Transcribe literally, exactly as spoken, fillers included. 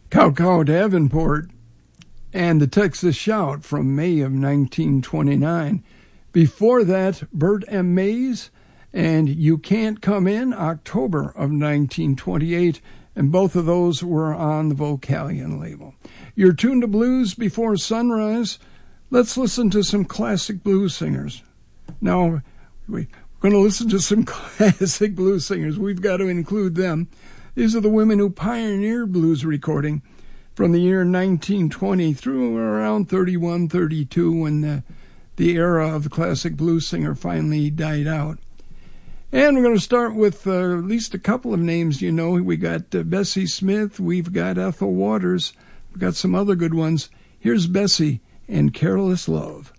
Cow Cow Davenport and the Texas Shout from May of nineteen twenty-nine. Before that, Bert M. Mays and You Can't Come In, October of nineteen twenty-eight, and both of those were on the Vocalion label. You're tuned to Blues Before Sunrise. Let's listen to some classic blues singers. Now, we're going to listen to some classic blues singers. We've got to include them. These are the women who pioneered blues recording from the year nineteen twenty through around thirty-one, thirty-two, when the, the era of the classic blues singer finally died out. And we're going to start with uh, at least a couple of names you know. We got uh, Bessie Smith. We've got Ethel Waters. We've got some other good ones. Here's Bessie and Careless Love.